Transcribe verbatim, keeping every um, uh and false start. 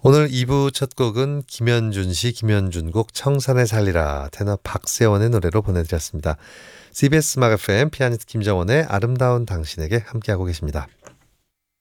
오늘 이 부 첫 곡은 김현준 씨, 김현준 곡 청산에 살리라 테너 박세원의 노래로 보내드렸습니다. 씨비에스 음악 에프엠 피아니스트 김정원의 아름다운 당신에게 함께하고 계십니다.